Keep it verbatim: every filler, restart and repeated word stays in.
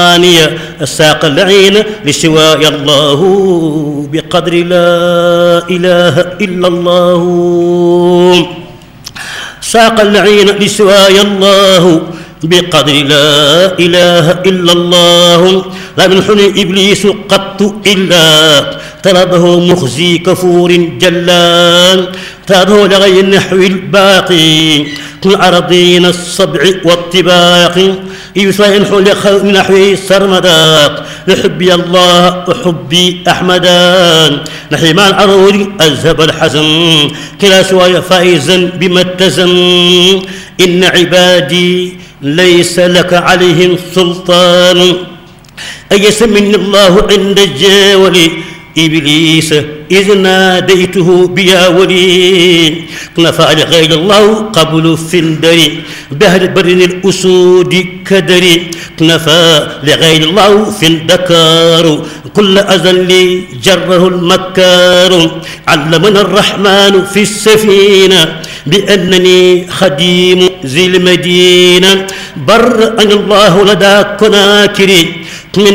ساق العين لسواي الله بقدر لا إله إلا الله. ساق العين لسواي الله بقدر لا إله إلا الله. لا ينحني إبليس قط إلا طلبه مخزي كفور جلال. تابه لغير النحو الباقي كل أرضين الصبع والطباق. يسوين من نحوه سرمداق لحبي الله وحبي أحمدان. نحيمان العرور أذهب الحزن كلا سواي فائزا بما اتزن. إن عبادي ليس لك عليهم سلطان. أيس مني الله عند الجاول إبليس إذ ناديته بيا ولي. نفع لغير الله قبل فندري بهر برن الأسود كدري. نفع لغير الله في الدكار كل أذل جره المكار. علمنا الرحمن في السفينة بأنني خديم ذي المدينة. برأني الله لدى كناكري